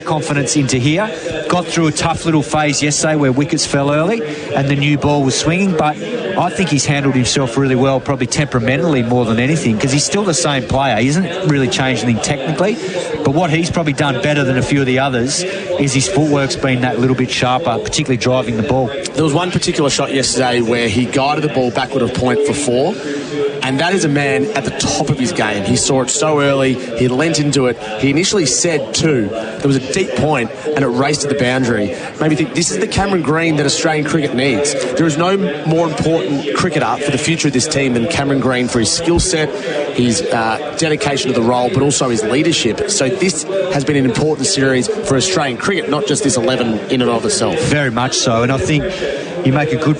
confidence into here. Got through a tough little phase yesterday where wickets fell early and the new ball was swinging, but I think he's handled himself really well, probably temperamentally more than anything, because he's still the same player. He hasn't really changed anything technically, but what he's probably done better than a few of the others is his footwork's been that little bit sharper, particularly driving the ball. There was one particular shot yesterday where he guided the ball backward of point for 4, and that is a man at the top of his game. He saw it so early, he leant into it. He initially said 2. There was a deep point and it raced to the boundary. Made me think, this is the Cameron Green that Australian cricket needs. There is no more important cricketer for the future of this team than Cameron Green, for his skill set, his dedication to the role, but also his leadership. So this has been an important series for Australian cricket, not just this 11 in and of itself. Very much so, and I think you make a good